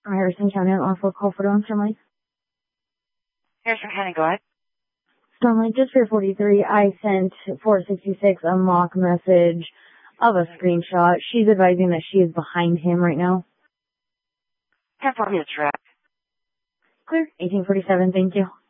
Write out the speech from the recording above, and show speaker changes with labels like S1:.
S1: Harrison County on for call for Stormlight.
S2: Harrison County, go ahead.
S1: Stormlight, just for 43, I sent 466 a mock message of a screenshot. She's advising that she is behind him right now.
S2: 10-4, be the track.
S1: Clear. 1847, thank you.